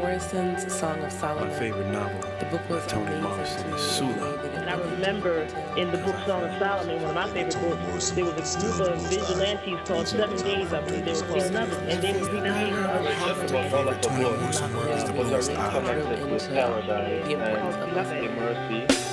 Morrison's Song of Solomon. My favorite novel. The book was Toni amazing Morrison to me. is Sula. And I remember in the book Song of Solomon, one of my favorite books, there was a group of vigilantes called 7 Days, I believe they were called, and they would recreate Toni Morrison work is the most real into the importance of mercy.